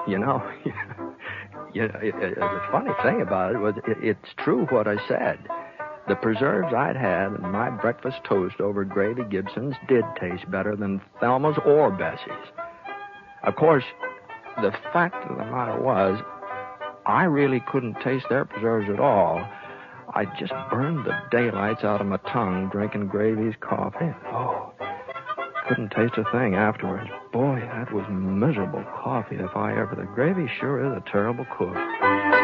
You know, the funny thing about it was it's true what I said. The preserves I'd had in my breakfast toast over Gravy Gibson's did taste better than Thelma's or Bessie's. Of course, the fact of the matter was, I really couldn't taste their preserves at all. I just burned the daylights out of my tongue drinking Gravy's coffee. Oh, couldn't taste a thing afterwards. Boy, that was miserable coffee if I ever... The Gravy sure is a terrible cook.